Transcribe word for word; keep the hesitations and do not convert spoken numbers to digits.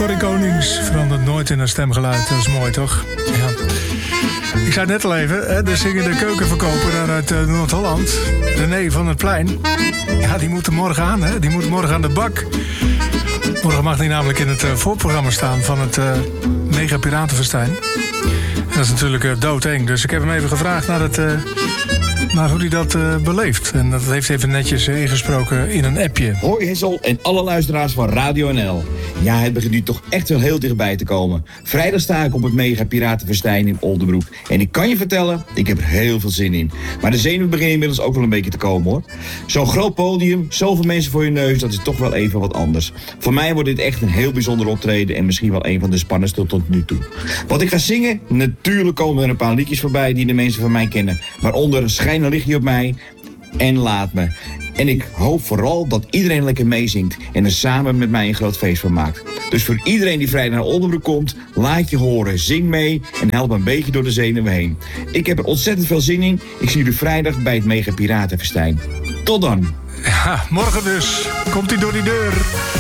Corrie Konings verandert nooit in haar stemgeluid. Dat is mooi, toch? Ja. Ik zei het net al even, hè, de zingende keukenverkoper daar uit uh, Noord-Holland. René van het Plein. Ja, die moet er morgen aan, hè. Die moet morgen aan de bak. Morgen mag hij namelijk in het uh, voorprogramma staan van het uh, Mega Piratenfestijn. En dat is natuurlijk uh, doodeng. Dus ik heb hem even gevraagd naar, het, uh, naar hoe hij dat uh, beleeft. En dat heeft hij even netjes uh, ingesproken in een appje. Hoi Hessel en alle luisteraars van Radio N L. Ja, het begint nu toch echt wel heel dichtbij te komen. Vrijdag sta ik op het Mega Piratenfestijn in Oldenbroek. En ik kan je vertellen, ik heb er heel veel zin in. Maar de zenuwen beginnen inmiddels ook wel een beetje te komen, hoor. Zo'n groot podium, zoveel mensen voor je neus, dat is toch wel even wat anders. Voor mij wordt dit echt een heel bijzonder optreden en misschien wel een van de spannendste tot nu toe. Wat ik ga zingen? Natuurlijk komen er een paar liedjes voorbij die de mensen van mij kennen. Waaronder Schijn een lichtje op mij en Laat me. En ik hoop vooral dat iedereen lekker meezingt en er samen met mij een groot feest van maakt. Dus voor iedereen die vrijdag naar Oldenbroek komt, laat je horen, zing mee en help een beetje door de zenuwen heen. Ik heb er ontzettend veel zin in. Ik zie jullie vrijdag bij het Mega Piratenfestijn. Tot dan. Ja, morgen dus. Komt hij door die deur.